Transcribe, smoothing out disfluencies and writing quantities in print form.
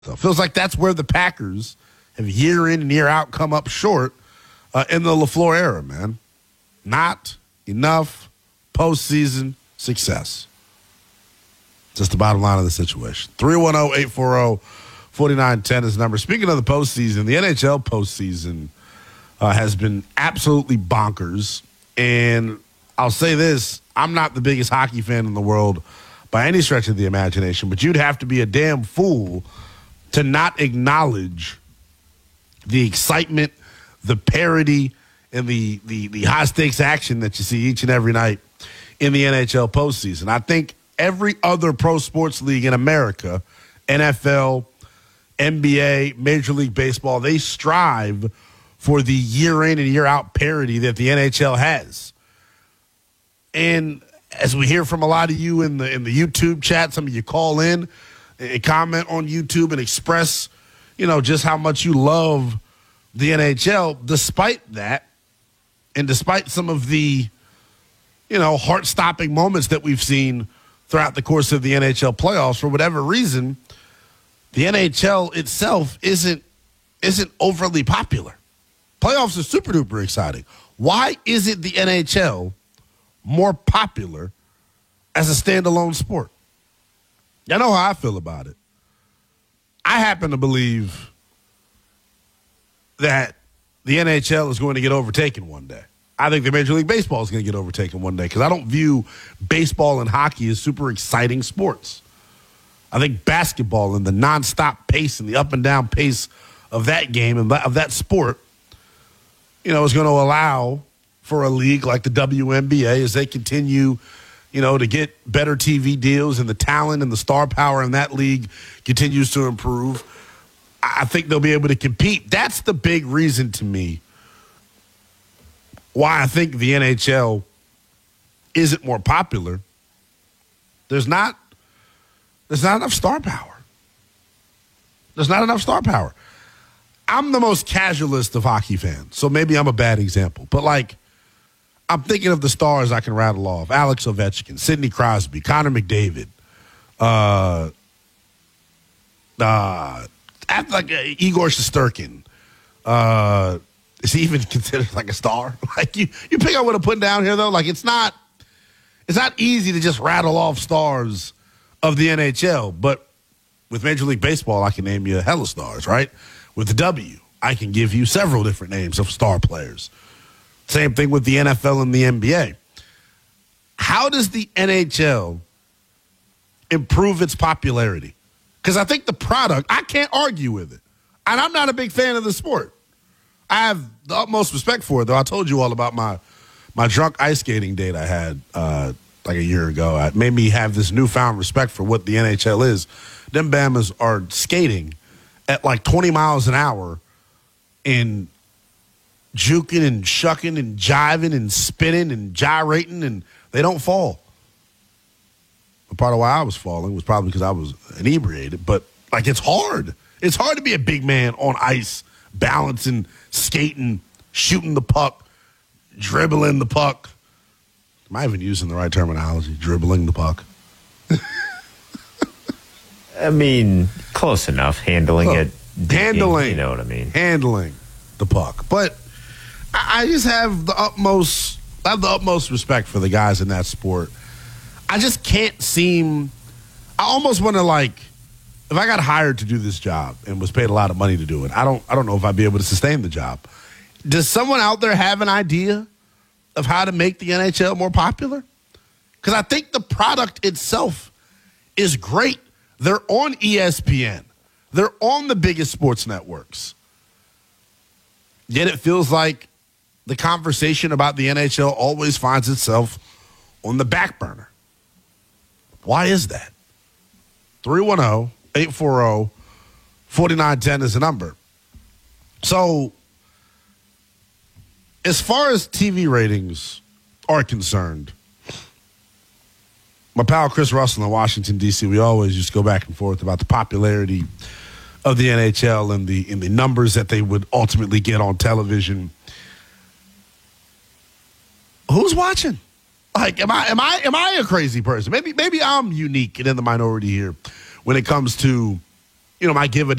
So it feels like that's where the Packers have year in and year out come up short in the LaFleur era, man. Not enough postseason success. Just the bottom line of the situation. 310-840-4910 is the number. Speaking of the postseason, the NHL postseason has been absolutely bonkers. And I'll say this, I'm not the biggest hockey fan in the world by any stretch of the imagination, but you'd have to be a damn fool to not acknowledge the excitement, the parity, and the high-stakes action that you see each and every night in the NHL postseason. I think every other pro sports league in America, NFL, NBA, Major League Baseball, they strive for the year-in and year-out parity that the NHL has. And as we hear from a lot of you in the YouTube chat, some of you call in and comment on YouTube and express, just how much you love the NHL. Despite that, and despite some of the, heart-stopping moments that we've seen throughout the course of the NHL playoffs, for whatever reason, the NHL itself isn't overly popular. Playoffs are super-duper exciting. Why isn't the NHL more popular as a standalone sport? Y'all know how I feel about it. I happen to believe that the NHL is going to get overtaken one day. I think the Major League Baseball is going to get overtaken one day because I don't view baseball and hockey as super exciting sports. I think basketball and the nonstop pace and the up and down pace of that game and of that sport, is going to allow for a league like the WNBA as they continue, to get better TV deals and the talent and the star power in that league continues to improve. I think they'll be able to compete. That's the big reason to me why I think the NHL isn't more popular. There's not enough star power. There's not enough star power. I'm the most casualist of hockey fans, so maybe I'm a bad example. But, I'm thinking of the stars I can rattle off. Alex Ovechkin, Sidney Crosby, Connor McDavid, Igor Shesterkin. Is he even considered like a star? You pick up what I'm putting down here, though? It's not easy to just rattle off stars of the NHL. But with Major League Baseball, I can name you a hella stars, right? With the W, I can give you several different names of star players. Same thing with the NFL and the NBA. How does the NHL improve its popularity? Because I think the product, I can't argue with it. And I'm not a big fan of the sport. I have the utmost respect for it, though. I told you all about my drunk ice skating date I had a year ago. It made me have this newfound respect for what the NHL is. Them Bamas are skating at 20 miles an hour and juking and shucking and jiving and spinning and gyrating, and they don't fall. But part of why I was falling was probably because I was inebriated. But, it's hard. It's hard to be a big man on ice, balancing, skating, shooting the puck, dribbling the puck. Am I even using the right terminology? Dribbling the puck. I mean, close enough. Handling it. Handling. You know what I mean. Handling the puck. But I just have the utmost respect for the guys in that sport. I just can't seem. I almost want to if I got hired to do this job and was paid a lot of money to do it, I don't know if I'd be able to sustain the job. Does someone out there have an idea of how to make the NHL more popular? Because I think the product itself is great. They're on ESPN. They're on the biggest sports networks. Yet it feels like the conversation about the NHL always finds itself on the back burner. Why is that? 310-840-4910 is the number. So, as far as TV ratings are concerned, my pal Chris Russell in Washington, D.C., we always just go back and forth about the popularity of the NHL and the numbers that they would ultimately get on television. Who's watching? Am I a crazy person? Maybe I'm unique and in the minority here when it comes to my give a